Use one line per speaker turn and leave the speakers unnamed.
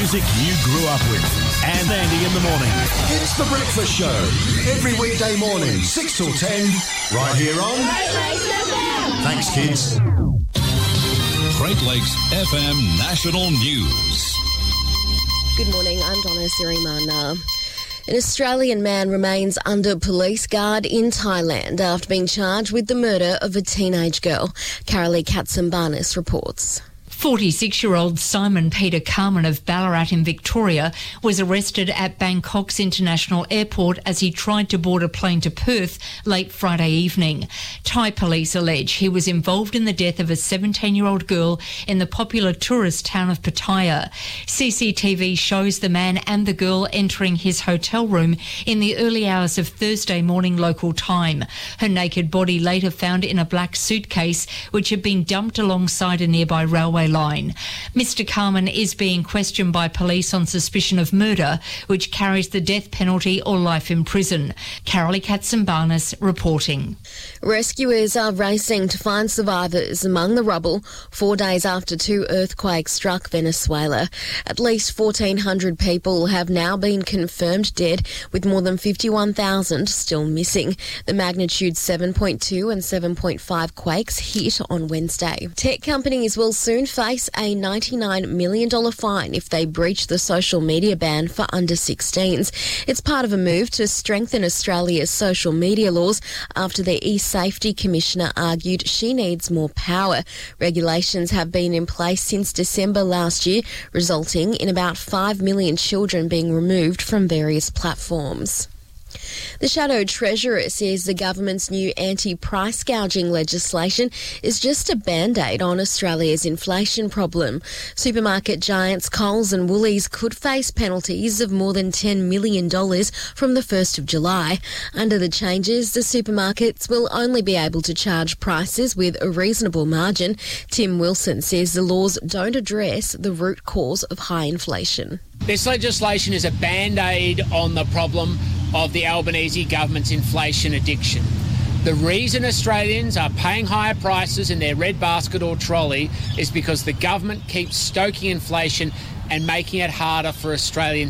music you grew up with. And Andy in the morning.
It's The Breakfast Show. Every weekday morning, 6 till 10, right here on... Great Lakes FM. Thanks, kids.
Great Lakes FM National News.
Good morning, I'm Donna Sirimana. An Australian man remains under police guard in Thailand after being charged with the murder of a teenage girl. Carolee Katsambanis reports.
46-year-old Simon Peter Carman of Ballarat in Victoria was arrested at Bangkok's International Airport as he tried to board a plane to Perth late Friday evening. Thai police allege he was involved in the death of a 17-year-old girl in the popular tourist town of Pattaya. CCTV shows the man and the girl entering his hotel room in the early hours of Thursday morning local time. Her naked body later found in a black suitcase which had been dumped alongside a nearby railway line. Mr. Carman is being questioned by police on suspicion of murder, which carries the death penalty or life in prison. Carolee Katsambanis reporting.
Rescuers are racing to find survivors among the rubble 4 days after 2 earthquakes struck Venezuela. At least 1,400 people have now been confirmed dead, with more than 51,000 still missing. The magnitude 7.2 and 7.5 quakes hit on Wednesday. Tech companies will soon face a $99 million fine if they breach the social media ban for under 16s. It's part of a move to strengthen Australia's social media laws after the eSafety Commissioner argued she needs more power. Regulations have been in place since December last year, resulting in about 5 million children being removed from various platforms. The Shadow Treasurer says the government's new anti-price gouging legislation is just a band-aid on Australia's inflation problem. Supermarket giants Coles and Woolies could face penalties of more than $10 million from the 1st of July. Under the changes, the supermarkets will only be able to charge prices with a reasonable margin. Tim Wilson says the laws don't address the root cause of high inflation.
This legislation is a band-aid on the problem of the Albanese government's inflation addiction. The reason Australians are paying higher prices in their red basket or trolley is because the government keeps stoking inflation and making it harder for Australians